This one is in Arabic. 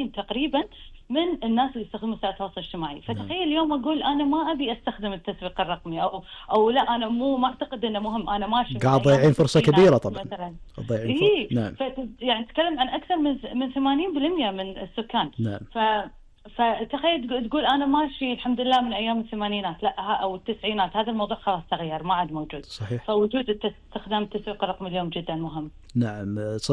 50 تقريبا من الناس اللي يستخدمون وسائل التواصل الاجتماعي. فتخيل اليوم اقول انا ما ابي استخدم التسويق الرقمي او لا انا ما اعتقد انه مهم، انا ماشي قاعد ضايعين فرصة كبيرة طبعا مثلا. ضايعين فرصة. نعم. يعني نتكلم عن اكثر من 80% من السكان. نعم. فتخيل تقول انا ماشي الحمد لله من ايام الثمانينات لا او التسعينات، هذا الموضوع خلاص تغير ما عاد موجود. صحيح. فوجود استخدام التسويق الرقمي اليوم جدا مهم. نعم.